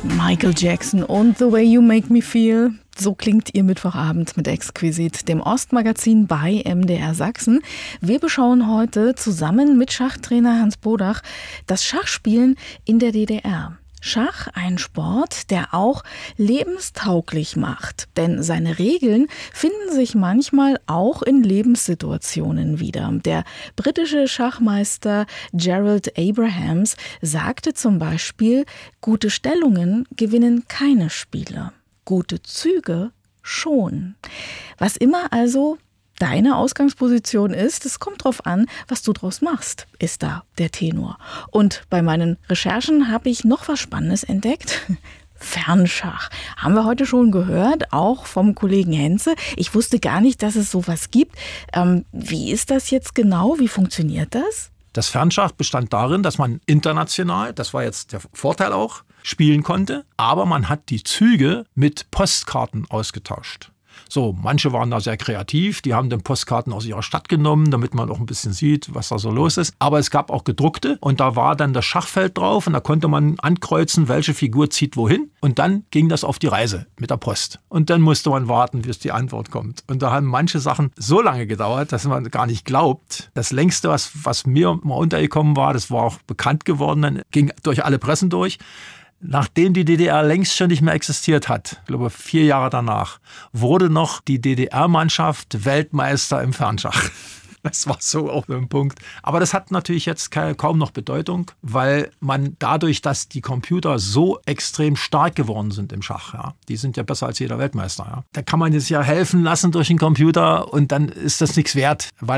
Michael Jackson und The Way You Make Me Feel. So klingt Ihr Mittwochabend mit Exquisit, dem Ostmagazin bei MDR Sachsen. Wir beschauen heute zusammen mit Schachtrainer Hans Bodach das Schachspielen in der DDR. Schach, ein Sport, der auch lebenstauglich macht. Denn seine Regeln finden sich manchmal auch in Lebenssituationen wieder. Der britische Schachmeister Gerald Abrahams sagte zum Beispiel, gute Stellungen gewinnen keine Spieler, gute Züge schon. Was immer also deine Ausgangsposition ist, es kommt drauf an, was du draus machst, ist da der Tenor. Und bei meinen Recherchen habe ich noch was Spannendes entdeckt. Fernschach. Haben wir heute schon gehört, auch vom Kollegen Henze. Ich wusste gar nicht, dass es sowas gibt. Wie ist das jetzt genau? Wie funktioniert das? Das Fernschach bestand darin, dass man international, das war jetzt der Vorteil auch, spielen konnte, aber man hat die Züge mit Postkarten ausgetauscht. So, manche waren da sehr kreativ, die haben dann Postkarten aus ihrer Stadt genommen, damit man auch ein bisschen sieht, was da so los ist. Aber es gab auch gedruckte und da war dann das Schachfeld drauf und da konnte man ankreuzen, welche Figur zieht wohin. Und dann ging das auf die Reise mit der Post. Und dann musste man warten, bis die Antwort kommt. Und da haben manche Sachen so lange gedauert, dass man gar nicht glaubt. Das längste, was mir mal untergekommen war, das war auch bekannt geworden, dann ging durch alle Pressen durch. Nachdem die DDR längst schon nicht mehr existiert hat, ich glaube 4 Jahre danach, wurde noch die DDR-Mannschaft Weltmeister im Fernschach. Das war so auch ein Punkt. Aber das hat natürlich jetzt kaum noch Bedeutung, weil man dadurch, dass die Computer so extrem stark geworden sind im Schach, ja, die sind ja besser als jeder Weltmeister. Ja, da kann man jetzt ja helfen lassen durch den Computer und dann ist das nichts wert, weil